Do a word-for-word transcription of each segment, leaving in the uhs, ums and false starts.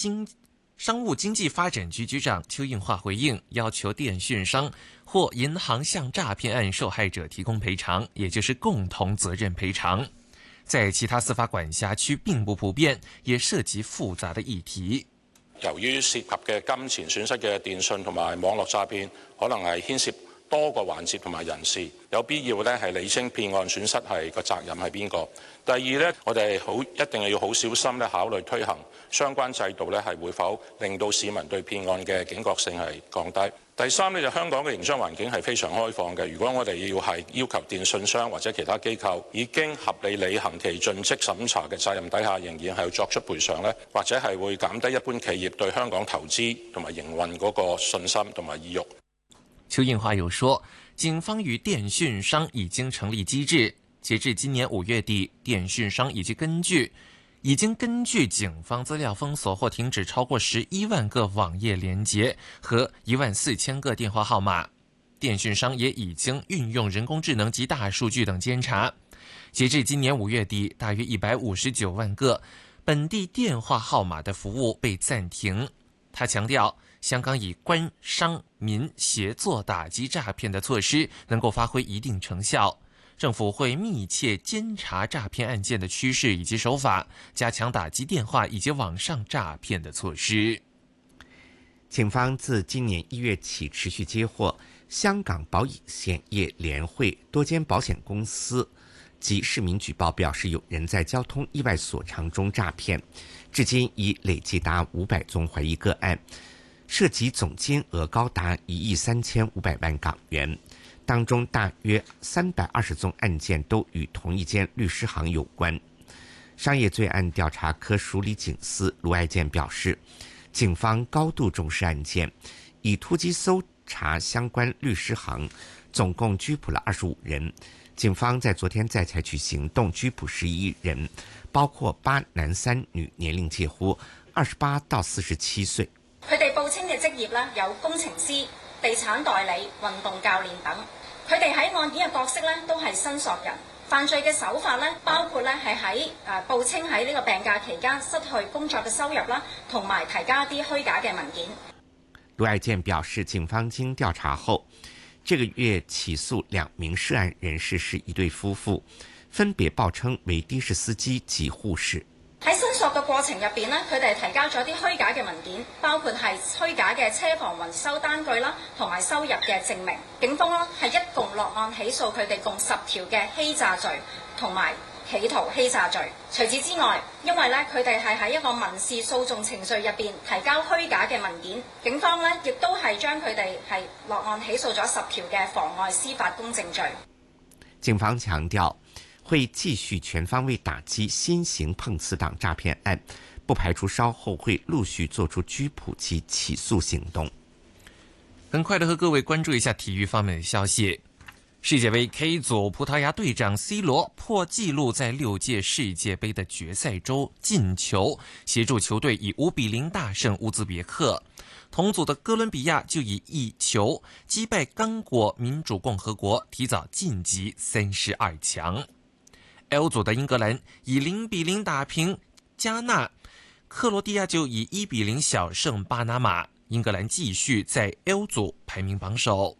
经商务经济发展局局长邱应华回应，要求电讯商或银行向诈骗案受害者提供赔偿，也就是共同责任赔偿。在其他司法管辖區並不普遍，也涉及複雜的議題。 由於涉及嘅金錢損失嘅電訊同埋網絡詐騙，可能係牽涉多個環節同埋人士，有必要咧係釐清騙案損失係個責任係邊個。第二咧，我哋好一定係要好小心咧考慮推行相關制度咧係會否令到市民對騙案嘅警覺性係降低。第三呢，就香港嘅營商環境係非常開放嘅。如果我哋要係要求電訊商或者其他機構已經合理履行其盡職審查嘅責任底下，仍然係要作出賠償呢，或者係會減低一般企業對香港投資同埋營運嗰個信心同埋意欲。 邱應華又說，警方與電訊商已經成立機制，截至今年五月底，電訊商已經根據已經根據警方資料封鎖或停止超過十一萬個網頁連結和一萬四千個電話號碼。電訊商也已經運用人工智能及大數據等監察。截至今年五月底，大約一百五十九萬個本地電話號碼的服務被暫停。他強調，香港以官商民協作打擊詐騙的措施能夠發揮一定成效。政府會密切監察詐騙案件的趨勢以及手法，加強打擊電話以及網上詐騙的措施。 警方自今年一月起持續接獲香港保險業聯會多間保險公司及市民舉報，表示有人在交通意外索償中詐騙，至今已累計達五百宗懷疑個案，涉及總金額高達一億三千五百萬港元。當中大約三百二十宗案件都與同一間律師行有關。商業罪案調查科署理警司盧愛健表示，警方高度重視案件，以突擊搜查相關律師行，總共拘捕了二十五人。警方在昨天再採取行動，拘捕十一人，包括八男三女，年齡介乎二十八到四十七歲。 佢哋報稱嘅職業咧有工程師、地產代理、運動教練等，佢哋喺案件嘅角色咧都係申索人。犯罪嘅手法咧包括咧係喺誒報稱喺呢個病假期間失去工作嘅收入啦，同埋提交一啲虛假嘅文件。 盧愛健表示，警方經調查後，這個月起訴兩名涉案人士是一對夫婦，分別報稱為的士司機及護士。 喺申索嘅過程入邊咧，佢哋提交咗啲虛假嘅文件，包括係虛假嘅車房維修單據啦，同埋收入嘅證明。警方啦係一共落案起訴佢哋共十條嘅欺詐罪同埋企圖欺詐罪。除此之外，因為咧佢哋係喺一個民事訴訟程序入邊提交虛假嘅文件，警方咧亦都係將佢哋係落案起訴咗十條嘅妨礙司法公正罪。 警方強調，會繼續全方位打擊新型碰瓷黨詐騙案，不排除稍後會陸續做出拘捕及起訴行動。 很快的和各位關注一下體育方面的消息。世界杯 K 組，葡萄牙隊長 C 羅破紀錄在六屆世界杯的決賽周進球，協助球隊以五比零大勝烏茲別克。同組的哥倫比亞就以一球擊敗剛果民主共和國，提早晉級三十二強。L 組的英格蘭以零比零打平加納，克羅地亞就以一比零小勝巴拿馬。英格蘭繼續在 L 組排名榜首。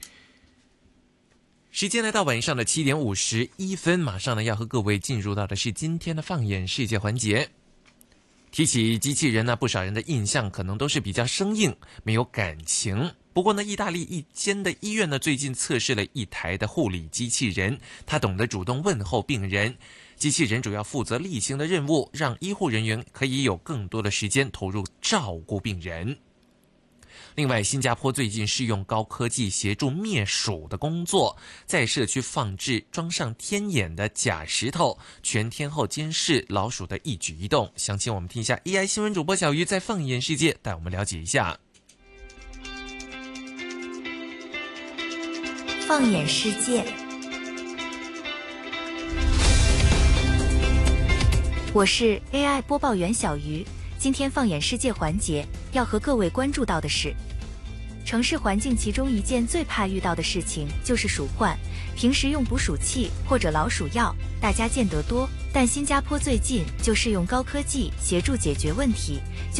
時間來到晚上的七點五十一分，馬上呢要和各位進入到的是今天的放眼世界環節。提起機器人呢，不少人的印象可能都是比較生硬，沒有感情。不過呢，意大利一間的醫院呢，最近測試了一台的護理機器人，它懂得主動問候病人。機器人主要負責例行的任務，讓醫護人員可以有更多的時間投入照顧病人。另外，新加坡最近試用高科技協助滅鼠的工作，在社區放置裝上天眼的假石頭，全天候監視老鼠的一舉一動。詳情我們聽一下 A I 新聞主播小魚在放眼世界帶我們了解一下。 放眼世界，我是 A I 播報員小魚。今天放眼世界環節要和各位關注到的是，城市環境其中一件最怕遇到的事情就是鼠患。平時用捕鼠器或者老鼠藥，大家見得多，但新加坡最近就試用高科技協助解決問題。